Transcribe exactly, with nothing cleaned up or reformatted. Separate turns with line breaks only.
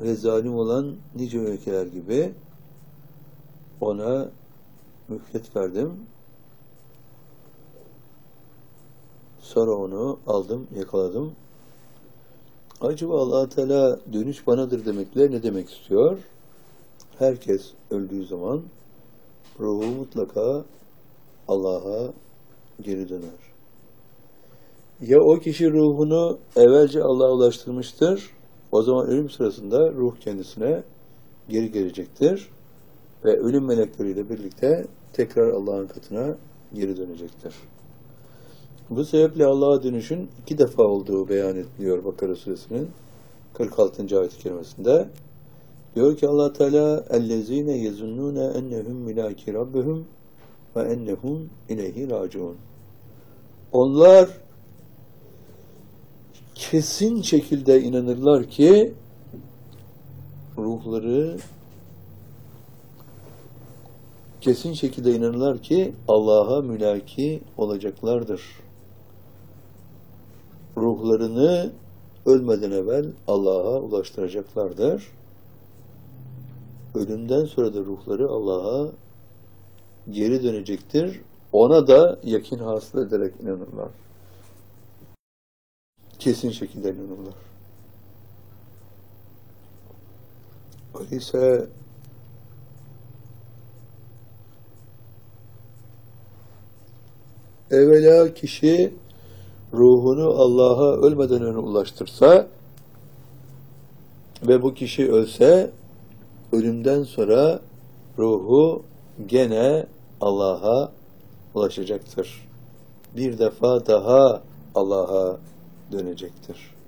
ve zalim olan nice ülkeler gibi ona mühlet verdim. Sonra onu aldım, yakaladım. Acaba Allah Teala dönüş banadır demekle ne demek istiyor? Herkes öldüğü zaman ruhu mutlaka Allah'a geri döner. Ya o kişi ruhunu evvelce Allah'a ulaştırmıştır, o zaman ölüm sırasında ruh kendisine geri gelecektir ve ölüm melekleriyle birlikte tekrar Allah'ın katına geri dönecektir. Bu sebeple Allah'a dönüşün iki defa olduğu beyan ediliyor Bakara Suresinin kırk altıncı ayet-i kerimesinde. Diyor ki Allah Teala اَلَّذ۪ينَ يَزُنُّونَ اَنَّهُمْ مِلَاكِ رَبِّهُمْ وَاَنَّهُمْ اِلَيْهِ رَاجِعُونَ. Onlar kesin şekilde inanırlar ki ruhları kesin şekilde inanırlar ki Allah'a mülaki olacaklardır. Ruhlarını ölmeden evvel Allah'a ulaştıracaklardır. Ölümden sonra da ruhları Allah'a geri dönecektir. Ona da yakin hasıl ederek inanırlar. Kesin şekilde inanırlar. Öyleyse evvela kişi ruhunu Allah'a ölmeden önce ulaştırsa ve bu kişi ölse ölümden sonra ruhu gene Allah'a ulaşacaktır. Bir defa daha Allah'a dönecektir.